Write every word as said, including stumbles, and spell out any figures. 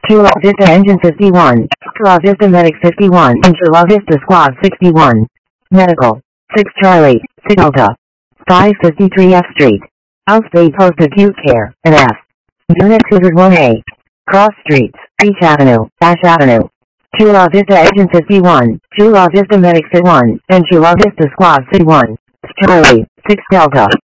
Chula Vista Engine fifty-one, Chula Vista Medic fifty-one, and Chula Vista Squad sixty-one. Medical, six Charlie, six Delta. five fifty-three F Street. Outstate Post Acute Care, and F. Unit two oh one A. Cross Streets, Beach Avenue, Ash Avenue. Chula Vista Engine fifty-one, Chula Vista Medic fifty-one, and Chula Vista Squad sixty-one. Charlie, six Delta.